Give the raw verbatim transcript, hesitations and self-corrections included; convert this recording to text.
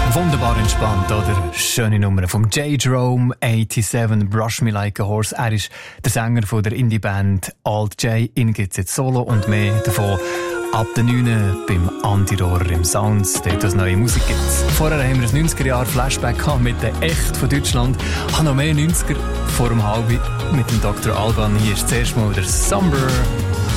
Wunderbar entspannt, oder? Schöne Nummer vom J. Jerome, siebenundachtzig, Brush Me Like a Horse. Er ist der Sänger von der Indie-Band Alt J. Ihn gibt's jetzt solo und mehr davon ab den neun beim Andi Rohrer im Sounds, dort es neue Musik gibt. Vorher haben wir ein neunziger-Jahre-Flashback mit der Echt von Deutschland. Ich noch mehr neunziger vor dem Halbi mit dem Doktor Alban. Hier ist zuerst mal der Summer.